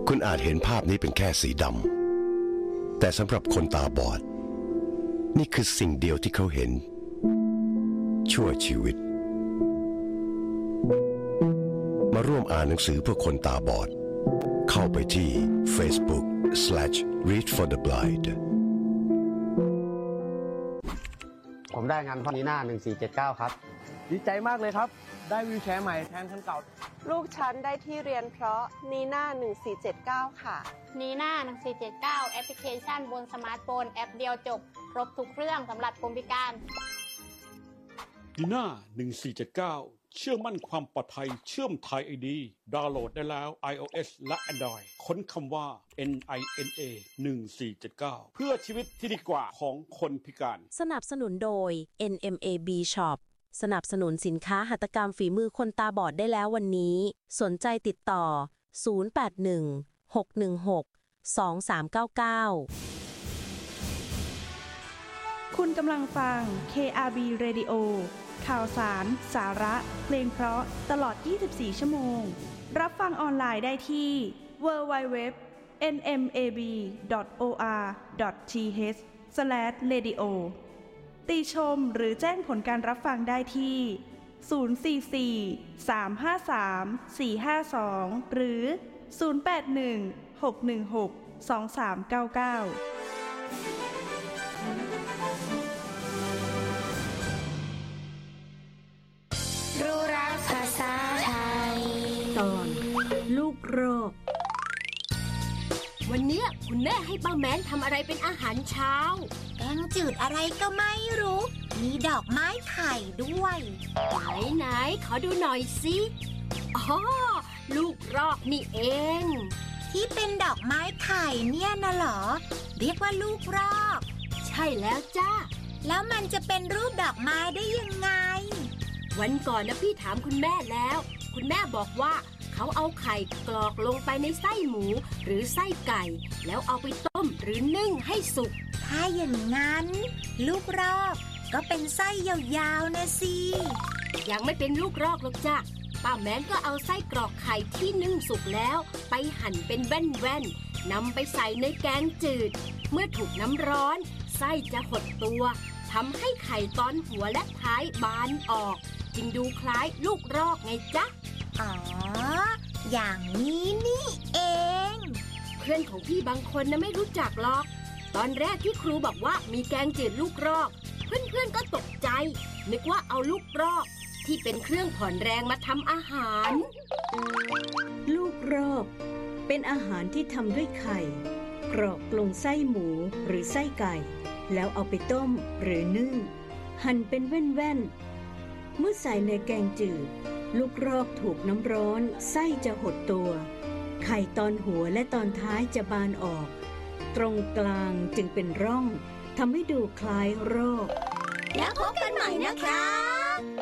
คุณอาจเห็นภาพนี้เป็นแค่สีดำแต่สำหรับคนตาบอดนี่คือสิ่งเดียวที่เขาเห็นชั่วชีวิตมาร่วมอ่านหนังสือเพื่อคนตาบอดเข้าไปที่ Facebook/Read for the Blind ผมได้งานพ่อนีน่า1479ครับดีใจมากเลยครับได้วีลแชร์ใหม่แทนคันเก่าลูกฉันได้ที่เรียนเพราะนีน่า1479ค่ะนีน่า1479แอปพลิเคชันบนสมาร์ทโฟนแอปเดียวจบครบทุกเรื่องสำหรับคนพิการนีน่า1479เชื่อมั่นความปลอดภัยเชื่อมไทย ID ดาวน์โหลดได้แล้ว iOS และ Android ค้นคำว่า NINA 1479เพื่อชีวิตที่ดีกว่าของคนพิการสนับสนุนโดย NMAB Shop สนับสนุนสินค้าหัตถกรรมฝีมือคนตาบอดได้แล้ววันนี้สนใจติดต่อ081-616-2399 คุณกำลังฟัง KRB Radio ข่าวสาร สาระ เพลงเพราะตลอด 24 ชั่วโมง รับฟังออนไลน์ได้ที่ www.nmab.or.th/radio ติชมหรือแจ้งผลการรับฟังได้ที่044-353-452หรือ081-616-2399 รู้รักภาษาไทยตอนลูกโรควันนี้คุณแม่ให้ป้าแม้นทำอะไรเป็นอาหารเช้าแกงจืดอะไรก็ไม่รู้มีดอกไม้ไข่ด้วยไหนขอดูหน่อยสิอ๋อลูกรอกนี่เองที่เป็นดอกไม้ไข่เนี่ยนะเหรอเรียกว่าลูกรอกใช่แล้วจ้าแล้วมันจะเป็นรูปดอกไม้ได้ยังไงวันก่อนนะพี่ถามคุณแม่แล้วคุณแม่บอกว่าเขาเอาไข่กรอกลงไปในไส้หมูหรือไส้ไก่แล้วเอาไปต้มหรือนึ่งให้สุกถ้าอย่างนั้นลูกรอกก็เป็นไส้ยาวๆนะสิยังไม่เป็นลูกรอกหรอกจ้ะป้าแม้นก็เอาไส้กรอกไข่ที่นึ่งสุกแล้วไปหั่นเป็นแว่นๆนำไปใส่ในแกงจืดเมื่อถูกน้ำร้อนไส้จะหดตัวทำให้ไข่ตอนหัวและท้ายบานออกจึงดูคล้ายลูกรอกไงจ๊ะอ๋ออย่างนี้นี่เองเพื่อนของพี่บางคนนะไม่รู้จักหรอกตอนแรกที่ครูบอกว่ามีแกงจืดลูกรอกเพื่อนๆก็ตกใจนึกว่าเอาลูกรอกที่เป็นเครื่องผ่อนแรงมาทำอาหารลูกรอกเป็นอาหารที่ทำด้วยไข่กรอกลงไส้หมูหรือไส้ไก่แล้วเอาไปต้มหรือนึ่งหั่นเป็นแว่นๆเมื่อใส่ในแกงจืดลูกรอกถูกน้ำร้อนไส้จะหดตัวไข่ตอนหัวและตอนท้ายจะบานออกตรงกลางจึงเป็นร่องทำให้ดูคล้ายรอกแล้วพบกันใหม่นะครับ